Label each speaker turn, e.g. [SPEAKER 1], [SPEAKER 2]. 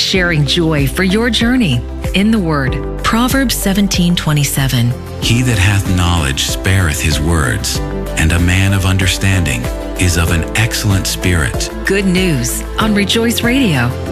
[SPEAKER 1] sharing joy for your journey in the Word. Proverbs 17:27.
[SPEAKER 2] He that hath knowledge spareth his words, and a man of understanding is of an excellent spirit.
[SPEAKER 1] Good news on Rejoice Radio.